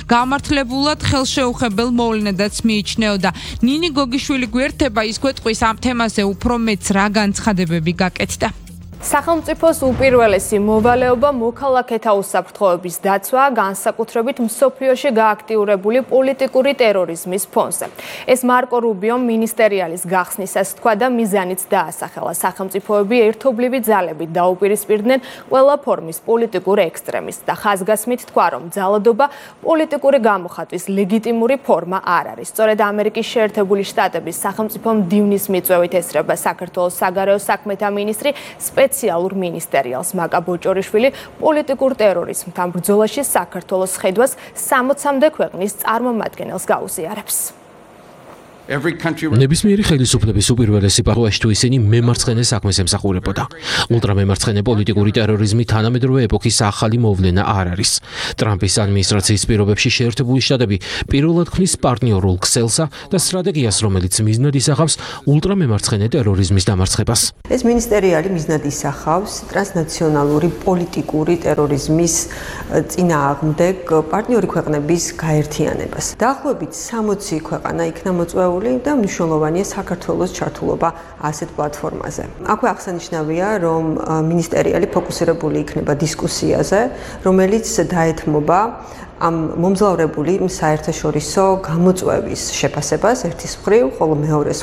გამართლებულად ხელშეუხებელ მოვლენადაც მიიჩნეოდა. ნინი გოგიშვილი გვერდება ის გვეტყვის ამ თემაზე უფრო მეც რა განცხადებები გაკეთდა. სახელმწიფოს უპირველესი მოვალეობა მოქალაქეთა უსაფრთხოების დაცვა, განსაკუთრებით მსოფლიოში გააქტიურებული პოლიტიკური ტერორიზმის ფონზე. ეს მარკო რუბიომ მინისტერიალის გახსნისას თქვა და მიზანიც დაასახელა. სახელმწიფოები ერთობლივი ძალებით დაუპირისპირდნენ ყველა ფორმის პოლიტიკურ ექსტრემისტს და ხაზგასმით თქვა, რომ ძალადობა პოლიტიკური გამოხატვის ლეგიტიმური ფორმა არ არის. სწორედ ამერიკის შეერთებული შტატების სახელმწიფო მდივნის მიწვევით ესწრება საქართველოს საგარეო საქმეთა მინისტრი სპეციალურ მინისტერიალს მაკა ბოჭორიშვილი პოლიტიკურ ტერორიზმთან ბრძოლაში საქართველოს ხედვას 60-მდე ქვეყნის წარმომადგენელს გაუზიარებს. ნებისმიერი ხელისუფლების უპირველესი პარლამენტში თუ ისინი მემარცხენე საქმეს ემსახურებოდა. ულტრამემარცხენე პოლიტიკური ტერორიზმი თანამედროვე ეპოქის ახალი მოვლენა არ არის. ტრამპის ადმინისტრაციის პირობებში შეერთებული შტატები პირველად ქმნის პარტნიორულ ქსელსა და სტრატეგიას, რომელიც მიზნად ისახავს ულტრამემარცხენე ტერორიზმის დამარცხებას. ეს მინისტერიალი მიზნად ისახავს ტრანსნაციონალური პოლიტიკური ტერორიზმის წინააღმდეგ პარტნიორი ქვეყნების გაერთიანებას. დაახლოებით 60 ქვეყანა იქნა მოწვეული და მნიშვნელოვანია საქართველოს ჩართულობა ასეთ პლატფორმაზე. აქვე აღსანიშნავია, რომ მინისტერიალი ფოკუსირებული იქნება დისკუსიაზე, რომელიც დაეთმობა ამ მომძლავრებული საერთაშორისო გამოწვევის შეფასებას ერთის მხრივ, ხოლო მეორეს